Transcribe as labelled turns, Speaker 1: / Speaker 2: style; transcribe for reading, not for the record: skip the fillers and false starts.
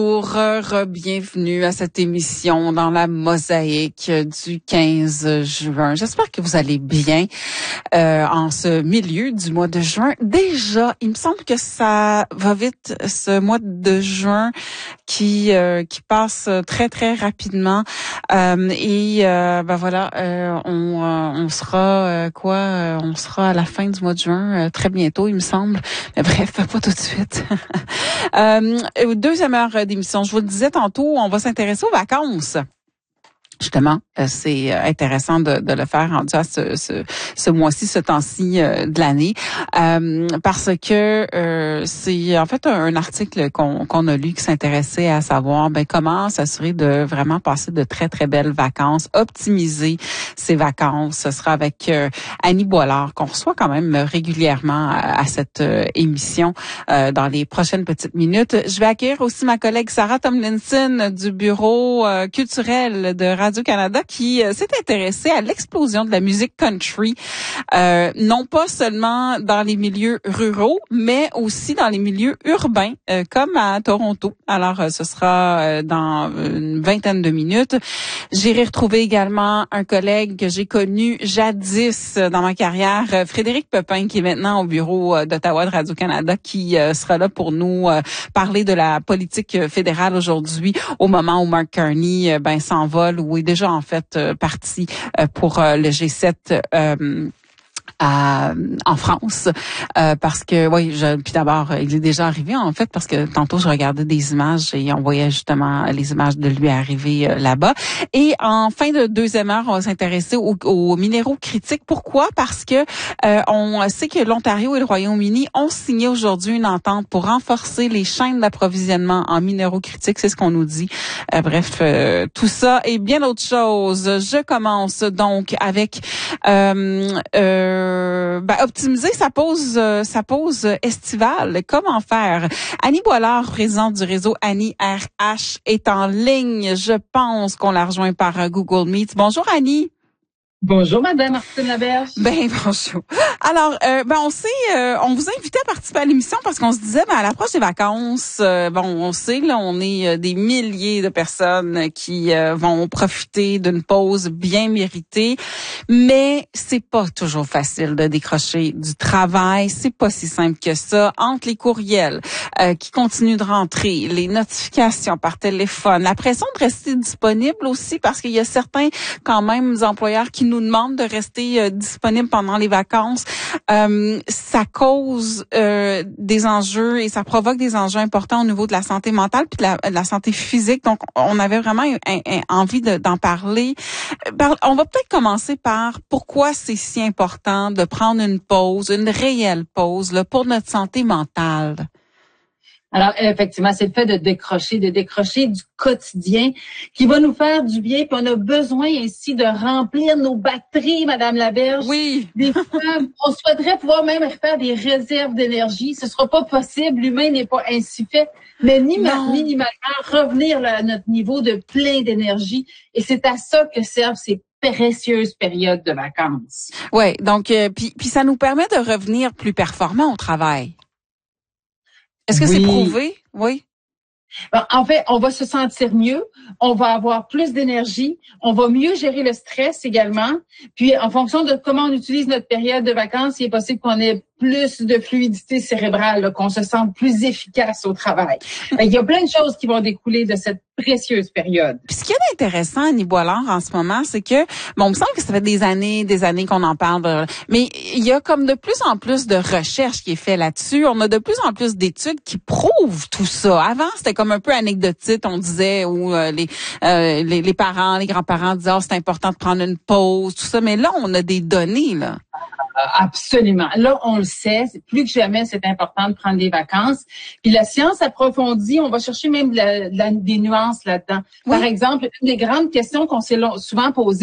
Speaker 1: Bienvenue à cette émission dans la mosaïque du 15 juin. J'espère que vous allez bien en ce milieu du mois de juin. Déjà, il me semble que ça va vite, ce mois de juin qui passe très très rapidement. On sera on sera à la fin du mois de juin très bientôt, il me semble. Mais bref, pas tout de suite. Deuxième heure d'émission. Je vous le disais tantôt, on va s'intéresser aux vacances. Justement, c'est intéressant de le faire rendu à ce mois-ci, ce temps-ci de l'année, parce que c'est en fait un article qu'on a lu qui s'intéressait à savoir comment s'assurer de vraiment passer de très très belles vacances, optimiser ses vacances. Ce sera avec Annie Boilard qu'on reçoit quand même régulièrement à cette émission dans les prochaines petites minutes. Je vais accueillir aussi ma collègue Sarah Tomlinson du bureau culturel de Radio-Canada qui s'est intéressée à l'explosion de la musique country, non pas seulement dans les milieux ruraux, mais aussi dans les milieux urbains, comme à Toronto. Alors, ce sera dans une vingtaine de minutes. J'irai retrouver également un collègue que j'ai connu jadis dans ma carrière, Frédéric Pepin, qui est maintenant au bureau d'Ottawa de Radio-Canada, qui sera là pour nous parler de la politique fédérale aujourd'hui, au moment où Mark Carney s'envole, ou est déjà en fait parti pour le G7 en France, parce que puis d'abord il est déjà arrivé en fait, parce que tantôt je regardais des images et on voyait justement les images de lui arriver là-bas. Et en fin de deuxième heure, on va s'intéresser aux minéraux critiques. Pourquoi? Parce que on sait que l'Ontario et le Royaume-Uni ont signé aujourd'hui une entente pour renforcer les chaînes d'approvisionnement en minéraux critiques. C'est ce qu'on nous dit. Tout ça et bien d'autres choses. Je commence donc avec optimiser sa pause estivale. Comment faire? Annie Boilard, présidente du réseau Annie RH, est en ligne. Je pense qu'on la rejoint par Google Meet. Bonjour Annie.
Speaker 2: Bonjour Madame Martine Laberge.
Speaker 1: Bonjour. Alors, on vous a invité à participer à l'émission parce qu'on se disait, à l'approche des vacances, on sait, là, on est des milliers de personnes qui vont profiter d'une pause bien méritée, mais c'est pas toujours facile de décrocher du travail. C'est pas si simple que ça. Entre les courriels qui continuent de rentrer, les notifications par téléphone, la pression de rester disponible aussi, parce qu'il y a certains, quand même, employeurs qui nous demandent de rester disponible pendant les vacances. Ça cause des enjeux et ça provoque des enjeux importants au niveau de la santé mentale puis de la santé physique. Donc, on avait vraiment envie d'en parler. On va peut-être commencer par pourquoi c'est si important de prendre une pause, une réelle pause là, pour notre santé mentale.
Speaker 2: Alors, effectivement, c'est le fait de décrocher du quotidien qui va nous faire du bien. Puis on a besoin ainsi de remplir nos batteries, Madame Laberge.
Speaker 1: Oui.
Speaker 2: Des fois, on souhaiterait pouvoir même faire des réserves d'énergie. Ce sera pas possible. L'humain n'est pas ainsi fait. Mais minimalement, revenir à notre niveau de plein d'énergie. Et c'est à ça que servent ces précieuses périodes de vacances.
Speaker 1: Oui, donc, puis ça nous permet de revenir plus performants au travail. Est-ce que c'est prouvé? Oui.
Speaker 2: En fait, on va se sentir mieux, on va avoir plus d'énergie, on va mieux gérer le stress également. Puis, en fonction de comment on utilise notre période de vacances, il est possible qu'on ait plus de fluidité cérébrale, là, qu'on se sente plus efficace au travail. Il y a plein de choses qui vont découler de cette précieuse période.
Speaker 1: Puis ce qui est intéressant, Annie Boilard, en ce moment, c'est que, il me semble que ça fait des années qu'on en parle, mais il y a comme de plus en plus de recherches qui est fait là-dessus. On a de plus en plus d'études qui prouvent tout ça. Avant, c'était comme un peu anecdotique, on disait, où les parents, les grands-parents disaient, c'est important de prendre une pause, tout ça. Mais là, on a des données, là.
Speaker 2: Absolument. Là, on le sait, plus que jamais, c'est important de prendre des vacances. Puis la science approfondie, on va chercher même des nuances là-dedans. Oui. Par exemple, une des grandes questions qu'on s'est souvent posées,